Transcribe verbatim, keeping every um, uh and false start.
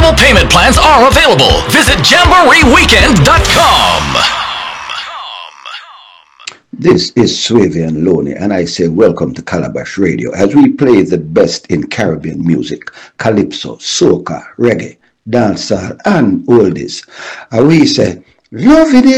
Flexible payment plans are available. Visit jamboree weekend dot com. This is Swavian Loney, and I say welcome to Calabash Radio as we play the best in Caribbean music, calypso, soca, reggae, dancehall, and oldies. And we say, love it